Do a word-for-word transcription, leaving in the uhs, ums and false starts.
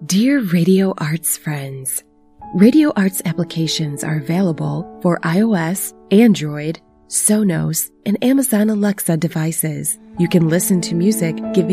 Dear Radio Arts friends, Radio Arts applications are available for iOS, Android, Sonos, and Amazon Alexa devices. You can listen to music, giving